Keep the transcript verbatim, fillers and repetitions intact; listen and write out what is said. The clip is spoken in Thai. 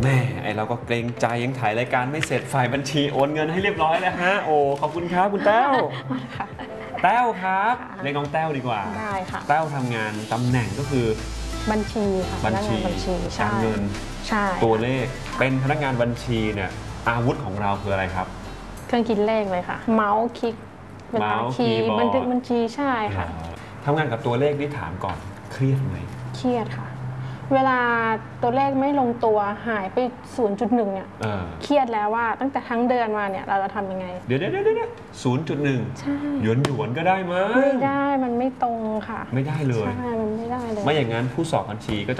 แม่ไอเราก็เกรงใจยังถ่ายรายการไม่เสร็จฝ่ายบัญชีโอนเงินให้เรียบร้อยแล้วฮะโอ้ขอบคุณครับคุณแต้วแต้วครับเรียกน้องแต้วดีกว่าได้ค่ะแต้วทำงานตำแหน่งก็คือบัญชีค่ะบัญชีบัญชีการเงินใช่ตัวเลขเป็นพนักงานบัญชีเนี่ยอาวุธของเราคืออะไรครับเครื่องคิดเลขเลยค่ะเมาส์คลิกเวลาคีย์บันทึกบัญชีใช่ค่ะทำงานกับตัวเลขนี่ถามก่อนเครียดไหมเครียดค่ะเวลาตัวเลขไม่ลงตัวหายไป ศูนย์จุดหนึ่ง เนี่ยเครียดแล้วว่าตั้งแต่ทั้งเดือนมาเนี่ยเราจะทำยังไงเดี๋ยวเดี๋ยวเดี๋ยวศูนย์จุดหนึ่งใช่หยวนหยวนก็ได้มั้ยไม่ได้มันไม่ตรงค่ะไม่ได้เลยใช่มันไม่ได้เลยไม่อย่างนั้นผู้สอบบัญชีก็จะ